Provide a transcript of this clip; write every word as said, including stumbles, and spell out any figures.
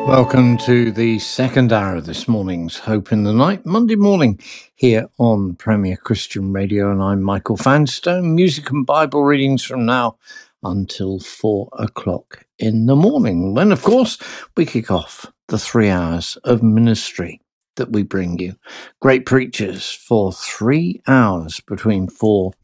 Welcome to the second hour of this morning's Hope in the Night, Monday morning here on Premier Christian Radio, and I'm Michael Vanstone. Music and Bible readings from now until four o'clock in the morning, when, of course, we kick off the three hours of ministry that we bring you. Great preachers for three hours between four